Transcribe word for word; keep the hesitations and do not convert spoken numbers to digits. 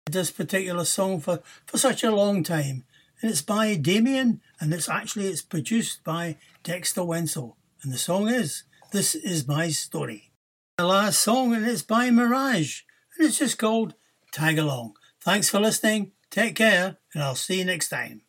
this particular song for, for such a long time. And it's by Damien, and it's actually it's produced by Dexter Wenzel. And the song is This Is My Story. The last song, and it's by Mirage, and it's just called Tag Along. Thanks for listening, take care, and I'll see you next time.